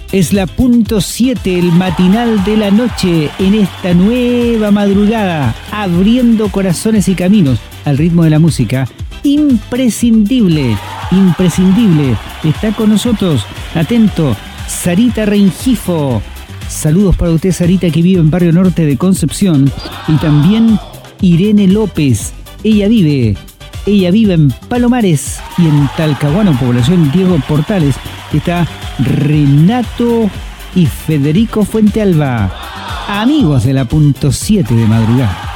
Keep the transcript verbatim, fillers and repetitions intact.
Es la punto siete, el matinal de la noche, en esta nueva madrugada, abriendo corazones y caminos al ritmo de la música. Imprescindible, imprescindible. Está con nosotros, atento, Sarita Rengifo. Saludos para usted, Sarita, que vive en Barrio Norte de Concepción. Y también Irene López. Ella vive, ella vive en Palomares y en Talcahuano, población Diego Portales. Está Renato y Federico Fuentealba, amigos de la punto siete de madrugada.